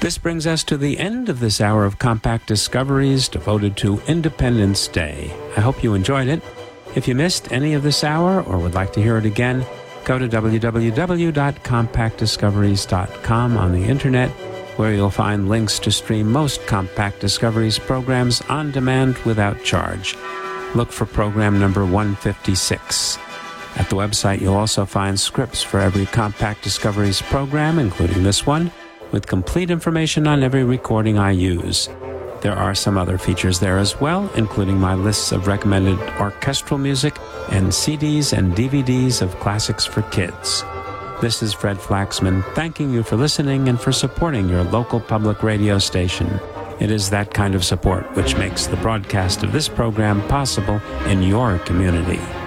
This brings us to the end of this hour of Compact Discoveries devoted to Independence Day. I hope you enjoyed it. If you missed any of this hour or would like to hear it again, go to www.compactdiscoveries.com on the internet, where you'll find links to stream most Compact Discoveries programs on demand without charge. Look for program number 156. At the website, you'll also find scripts for every Compact Discoveries program, including this one, with complete information on every recording I use. There are some other features there as well, including my lists of recommended orchestral music and CDs and DVDs of classics for kids. This is Fred Flaxman, thanking you for listening and for supporting your local public radio station. It is that kind of support which makes the broadcast of this program possible in your community.